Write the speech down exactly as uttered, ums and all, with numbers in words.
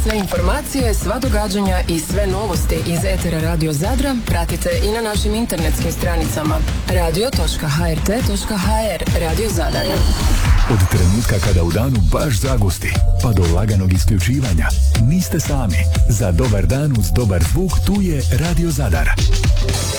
Sve informacije, sva događanja i sve novosti iz etera Radio Zadra pratite i na našim internetskim stranicama radio točka h r t točka h r. Radio Zadar. Od trenutka kada u danu baš zagusti, pa do laganog isključivanja, niste sami. Za dobar dan uz dobar zvuk tu je Radio Zadar.